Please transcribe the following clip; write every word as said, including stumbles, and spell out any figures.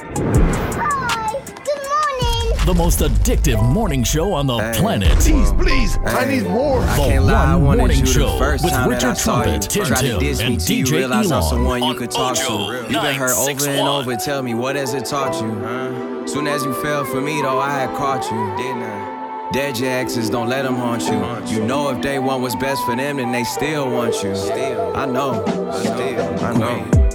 Hi, good morning. The most addictive morning show on the Hey. planet. Please, please, I Hey. need more. I The can't lie, I One wanted Morning you the Show first with time that I Richard saw Trumpet, you. Tim Tried to Tim, diss me and till you D J realize I'm Elon someone you on could talk to. Ojo You been hurt over and nine six one. over, tell me what has it taught you? Huh? Soon as you fell for me though, I had caught you, didn't I? Dead your exes, don't let them haunt you. You know if they want what's best for them, then they still want you. I know, I know, I know.